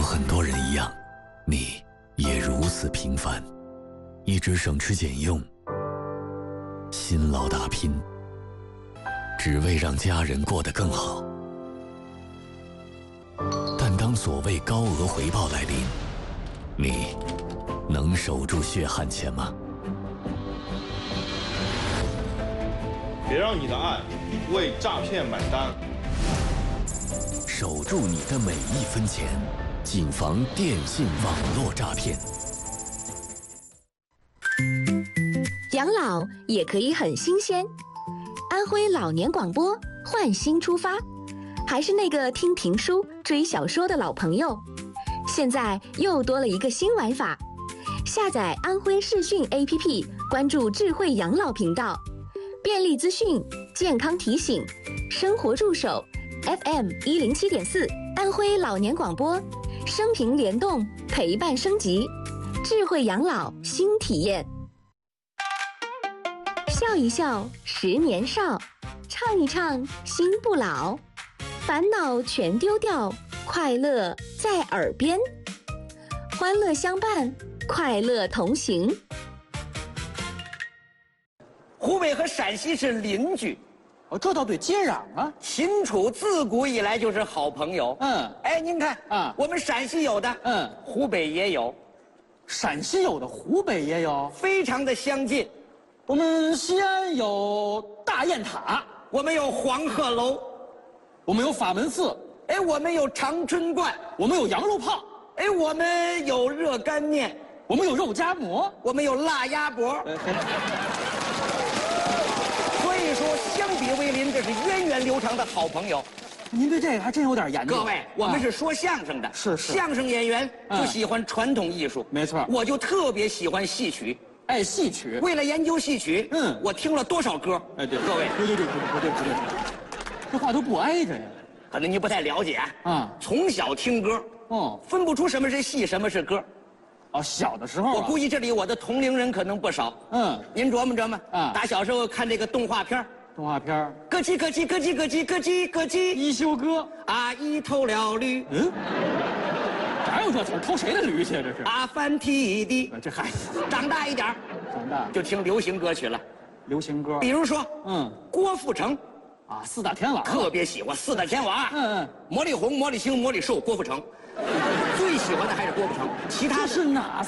很多人一样，你也如此平凡，一直省吃俭用，辛劳打拼，只为让家人过得更好。但当所谓高额回报来临，你能守住血汗钱吗？ 别让你的爱为诈骗买单。 守住你的每一分钱，谨防电信网络诈骗。 养老也可以很新鲜。安徽老年广播换新出发，还是那个听评书、追小说的老朋友，现在又多了一个新玩法。下载安徽视讯 APP， 关注智慧养老频道，便利资讯、健康提醒、生活助手。FM107.4，安徽老年广播，生平联动，陪伴升级，智慧养老新体验。笑一笑10年少，唱一唱心不老，烦恼全丢掉，快乐在耳边，欢乐相伴，快乐同行。 湖北和陕西是邻居。 哦，这倒对，接壤啊。 秦楚自古以来就是好朋友。哎，您看啊，我们陕西有的，湖北也有， 陕西有的，湖北也有， 非常的相近。 我们西安有大雁塔， 我们有黄鹤楼， 我们有法门寺， 哎，我们有长春观， 我们有羊肉泡， 哎，我们有热干面， 我们有肉夹馍， 我们有辣鸭脖。所以说，相比为邻，这是源远流长的好朋友。 您对这个还真有点研究。 各位，我们是说相声的， 是相声演员就喜欢传统艺术， 没错。 我就特别喜欢戏曲， 爱戏曲。 为了研究戏曲，我听了多少歌？ 哎，对， 各位， 不对，这话都不挨着呀。 可能你不太了解啊。 从小听歌，分不出什么是戏，什么是歌。 哦，小的时候， 我估计这里我的同龄人可能不少。您琢磨琢磨啊，打小时候看这个动画片， 咯叽咯叽咯叽咯叽咯叽咯叽， 一休哥， 阿姨偷了驴。 哪有这词儿？偷谁的驴去？这是阿凡提的。 这还长大一点， 长大就听流行歌曲了。 流行歌， 比如说，郭富城， 啊，四大天王， 特别喜欢四大天王。魔力红、魔力星、魔力寿，郭富城。最喜欢的还是郭富城，其他是哪